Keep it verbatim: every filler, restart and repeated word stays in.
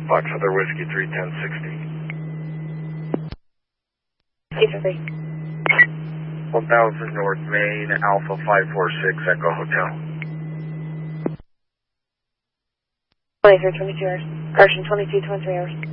Fox Other Whiskey three ten sixty. sixty-three. one thousand North Main, Alpha five four six, Echo Hotel. twenty-three, twenty-two hours. Correction, twenty-two, twenty-three hours.